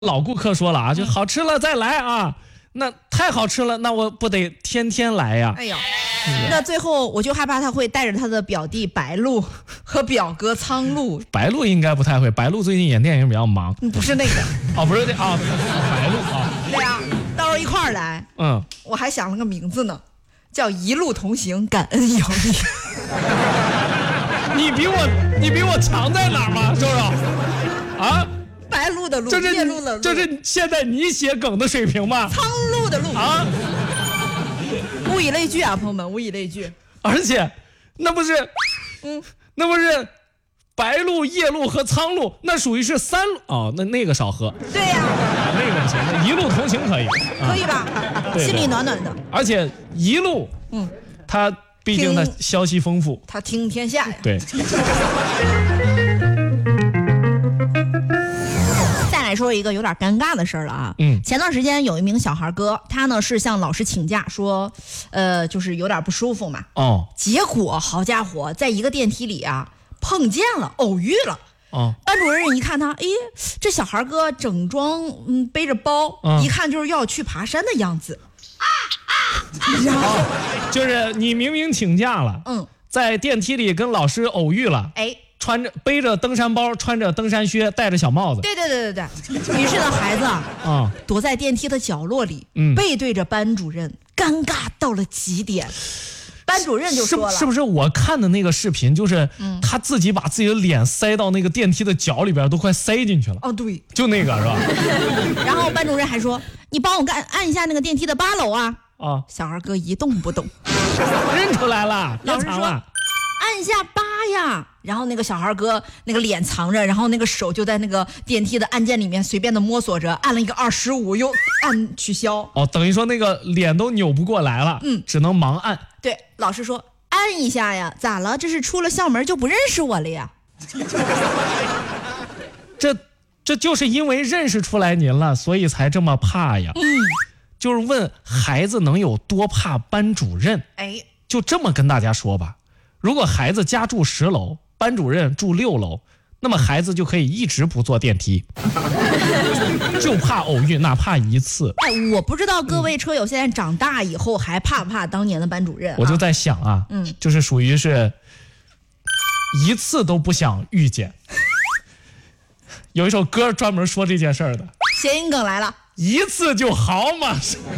老顾客说了啊，就好吃了再来啊，那太好吃了，那我不得天天来呀？ 哎呀，那最后我就害怕他会带着他的表弟白鹿和表哥苍鹭。 白鹿应该不太会，白鹿最近演电影比较忙。 不是那个哦，不是那啊，白鹿啊。 对呀，到时候一块儿来。我还想了个名字呢，叫一路同行，感恩有你。 你比我强在哪儿吗？周周啊？ 白鹿的鹿，夜鹿的鹿， 这是现在你写梗的水平吗？ 苍鹭的鹭啊， 物以类聚啊，朋友们，物以类聚。 而且，那不是白鹿、夜鹿和苍鹭，那属于是三鹿哦，那个少喝。 对呀， 那个不行，那一路同行可以， 可以吧？ 对心里暖暖的。 而且一路，他毕竟他消息丰富， 他听天下呀。 对。 再说一个有点尴尬的事儿了啊，前段时间有一名小孩哥，他呢是向老师请假说，就是有点不舒服嘛，结果好家伙，在一个电梯里啊碰见了，偶遇了，班主任一看他，哎，这小孩哥整装背着包，一看就是要去爬山的样子，然后就是你明明请假了，在电梯里跟老师偶遇了，背着登山包，穿着登山靴，戴着小帽子。对。 于是呢，孩子躲在电梯的角落里，背对着班主任，尴尬到了极点。班主任就说了， 是不是我看的那个视频，就是他自己把自己的脸塞到那个电梯的角里边，都快塞进去了。 哦，对， 就那个是吧？ 然后班主任还说：“你帮我按一下那个电梯的8楼啊。”小孩哥一动不动， 认出来了， 老师说按下8呀。然后那个小孩哥那个脸藏着，然后那个手就在那个电梯的按键里面随便的摸索着，按了一个25，又按取消。等于说那个脸都扭不过来了，只能盲按。 对，老师说按一下呀，咋了？这是出了校门就不认识我了呀？ 这就是因为认识出来您了，所以才这么怕呀。就是问孩子能有多怕班主任？就这么跟大家说吧，如果孩子家住10楼，班主任住6楼，那么孩子就可以一直不坐电梯，就怕偶遇，哪怕一次。 我不知道各位车友现在长大以后还怕不怕当年的班主任？ 我就在想啊，就是属于是一次都不想遇见。有一首歌专门说这件事儿的， 谐音梗来了， 一次就好嘛。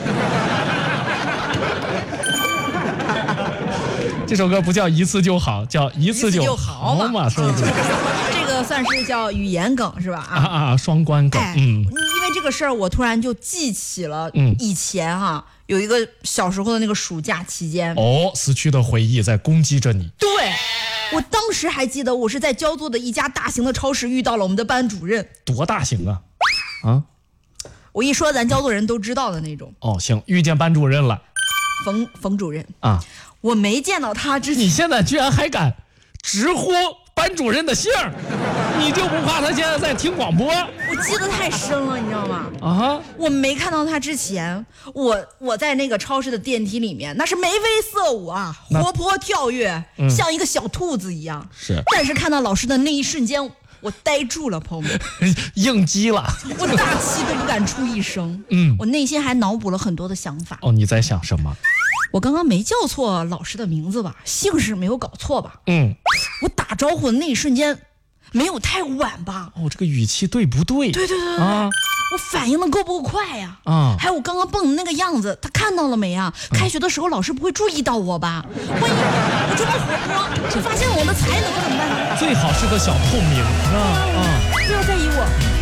这首歌不叫一次就好，叫一次就好嘛，是不是？ 这个算是叫语言梗是吧？ 双关梗。 因为这个事儿，我突然就记起了以前有一个小时候的那个暑假期间， 死去的回忆在攻击着你。 对，我当时还记得，我是在焦作的一家大型的超市遇到了我们的班主任。 多大型啊？ 我一说咱焦作人都知道的那种。 行，遇见班主任了。 冯主任我没见到他之前， 你现在居然还敢直呼班主任的姓儿，你就不怕他现在在听广播？ 我记得太深了，你知道吗？我没看到他之前，我在那个超市的电梯里面，那是眉飞色舞啊，活泼跳跃，像一个小兔子一样。 是， 但是看到老师的那一瞬间，我呆住了，朋友们， 应激了， 我大气都不敢出一声。我内心还脑补了很多的想法。 你在想什么？ 我刚刚没叫错老师的名字吧？姓氏没有搞错吧？我打招呼的那一瞬间没有太晚吧？ 这个语气对不对？ 对我反应的够不够快呀？还有我刚刚蹦的那个样子，他看到了没啊？开学的时候老师不会注意到我吧？万一我这么活泼，就发现我的才能怎么办？ 最好是个小透明不要在意我。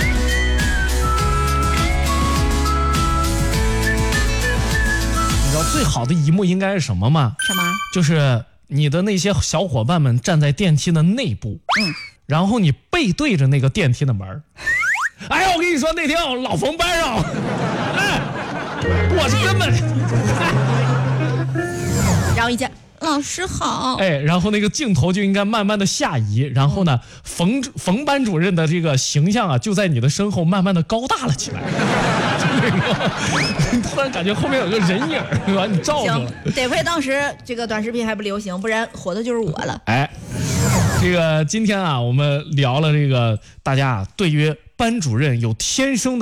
你知道最好的一幕应该是什么吗？ 什么？ 就是你的那些小伙伴们站在电梯的内部，然后你背对着那个电梯的门。哎呀，我跟你说，那天老冯班上，我是根本， 然后一见老师好， 然后那个镜头就应该慢慢的下移，然后呢，冯班主任的这个形象就在你的身后慢慢的高大了起来。突然感觉后面有个人影，把你罩住了。 得亏当时这个短视频还不流行，不然火的就是我了。 这个今天我们聊了这个大家对于班主任有天生的